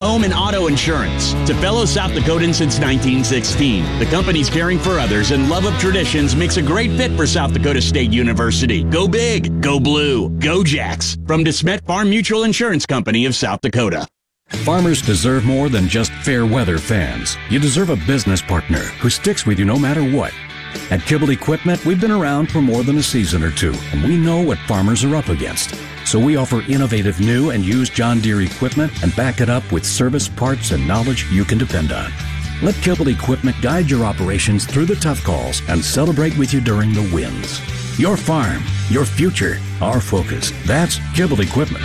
home and auto insurance. To fellow South Dakotans since 1916, the company's caring for others and love of traditions makes a great fit for South Dakota State University. Go big, go blue, go Jacks. From DeSmet Farm Mutual Insurance Company of South Dakota. Farmers deserve more than just fair weather fans. You deserve a business partner who sticks with you no matter what. At Kibble Equipment, we've been around for more than a season or two, and we know what farmers are up against. So we offer innovative new and used John Deere equipment and back it up with service, parts, and knowledge you can depend on. Let Kibble Equipment guide your operations through the tough calls and celebrate with you during the wins. Your farm, your future, our focus. That's Kibble Equipment.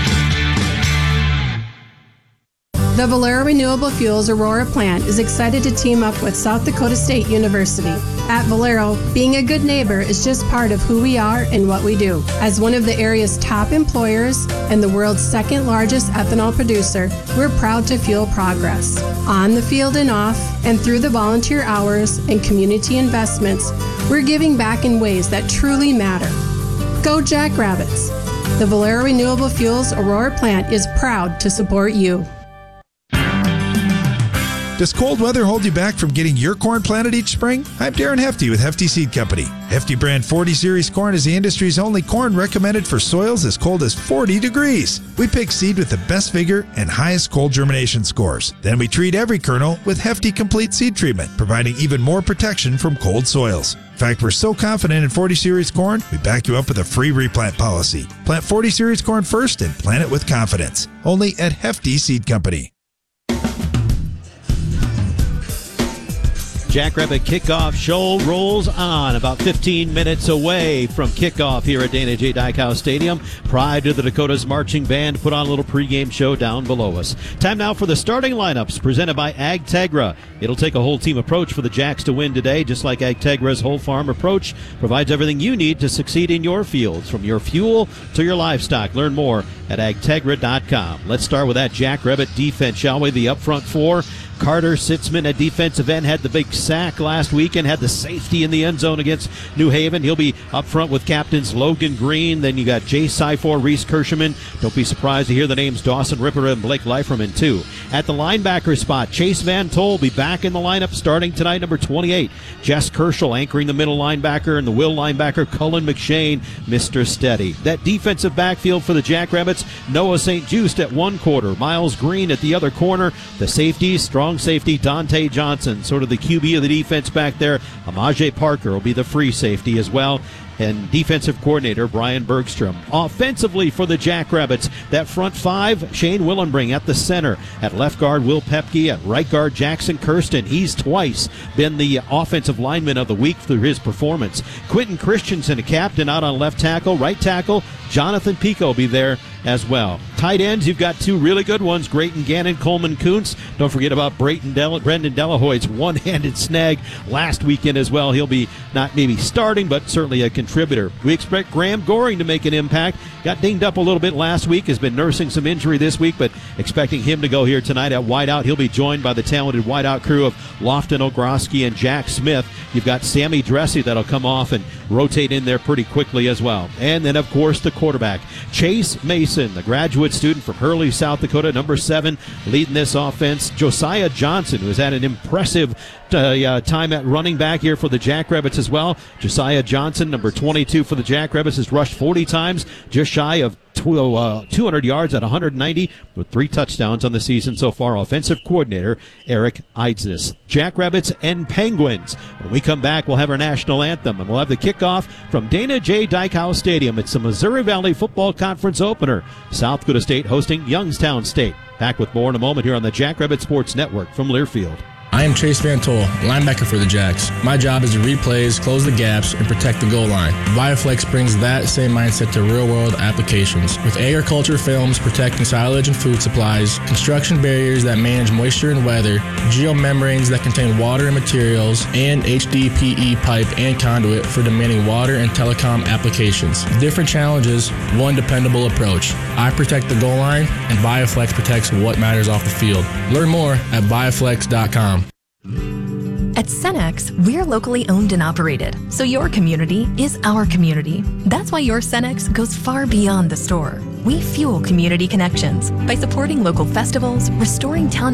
The Valero Renewable Fuels Aurora plant is excited to team up with South Dakota State University. At Valero, being a good neighbor is just part of who we are and what we do. As one of the area's top employers and the world's second largest ethanol producer, we're proud to fuel progress. On the field and off, and through the volunteer hours and community investments, we're giving back in ways that truly matter. Go Jackrabbits! The Valero Renewable Fuels Aurora plant is proud to support you. Does cold weather hold you back from getting your corn planted each spring? I'm Darren Hefty with Hefty Seed Company. Hefty brand 40 Series corn is the industry's only corn recommended for soils as cold as 40 degrees. We pick seed with the best vigor and highest cold germination scores. Then we treat every kernel with Hefty Complete Seed Treatment, providing even more protection from cold soils. In fact, we're so confident in 40 Series corn, we back you up with a free replant policy. Plant 40 Series corn first and plant it with confidence. Only at Hefty Seed Company. Jackrabbit Kickoff Show rolls on about 15 minutes away from kickoff here at Dana J. Dykhouse Stadium. Pride to the Dakota's marching band put on a little pregame show down below us. Time now for the starting lineups presented by AgTegra. It'll take a whole team approach for the Jacks to win today, just like AgTegra's whole farm approach provides everything you need to succeed in your fields, from your fuel to your livestock. Learn more at agtegra.com. Let's start with that Jackrabbit defense, shall we? The up front four. Carter Sitzman at defensive end had the big sack last weekend, had the safety in the end zone against New Haven. He'll be up front with captains Logan Green. Then you got Jay Syfor, Reese Kirschman. Don't be surprised to hear the names Dawson Ripper and Blake Leiferman, too. At the linebacker spot, Chase Van Tol will be back in the lineup starting tonight, number 28. Jess Kerschel anchoring the middle linebacker, and the will linebacker Cullen McShane, Mr. Steady. That defensive backfield for the Jackrabbits, Noah St. Just at one quarter, Miles Green at the other corner. The safeties, strong safety Dante Johnson, sort of the QB of the defense back there. Amaje Parker will be the free safety as well. And defensive coordinator Brian Bergstrom. Offensively for the Jackrabbits, that front five, Shane Willenbring at the center. At left guard, Will Pepke. At right guard, Jackson Kirsten. He's twice been the offensive lineman of the week through his performance. Quentin Christensen, a captain, out on left tackle. Right tackle, Jonathan Pico will be there as well. Tight ends, you've got two really good ones, Grayton Gannon, Coleman Kuntz. Don't forget about Brendan Delahoy's one-handed snag last weekend as well. He'll be not maybe starting, but certainly a contributor. We expect Graham Goring to make an impact. Got dinged up a little bit last week, has been nursing some injury this week, but expecting him to go here tonight at wideout. He'll be joined by the talented wideout crew of Lofton Ogroski and Jack Smith. You've got Sammy Dressy that'll come off and rotate in there pretty quickly as well. And then, of course, the quarterback, Chase Mason, the graduate student from Hurley, South Dakota, number 7, leading this offense. Josiah Johnson, who has had an impressive time at running back here for the Jackrabbits as well. Josiah Johnson, number 22 for the Jackrabbits, has rushed 40 times, just shy of 200 yards at 190 with 3 touchdowns on the season so far. Offensive coordinator Eric Eidsness. Jackrabbits and Penguins. When we come back, we'll have our national anthem, and we'll have the kickoff from Dana J. Dykhouse Stadium. It's the Missouri Valley Football Conference opener. South Dakota State hosting Youngstown State. Back with more in a moment here on the Jackrabbit Sports Network from Learfield. I am Chase Van Tol, linebacker for the Jacks. My job is to read plays, close the gaps, and protect the goal line. Viaflex brings that same mindset to real-world applications. With agriculture films protecting silage and food supplies, construction barriers that manage moisture and weather, geomembranes that contain water and materials, and HDPE pipe and conduit for demanding water and telecom applications. Different challenges, one dependable approach. I protect the goal line, and Viaflex protects what matters off the field. Learn more at viaflex.com. At Cenex, we're locally owned and operated, so your community is our community. That's why your Cenex goes far beyond the store. We fuel community connections by supporting local festivals, restoring town